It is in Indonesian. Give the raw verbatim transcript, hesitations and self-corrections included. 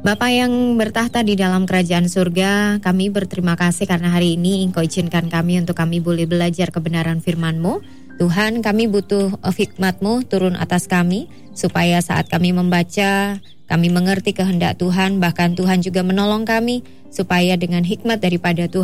Bapa yang bertahta di dalam kerajaan surga, kami berterima kasih karena hari ini Engkau izinkan kami untuk kami boleh belajar kebenaran firman-Mu. Tuhan, kami butuh hikmat-Mu turun atas kami, supaya saat kami membaca, kami mengerti kehendak Tuhan, bahkan Tuhan juga menolong kami, supaya dengan hikmat daripada Tuhan,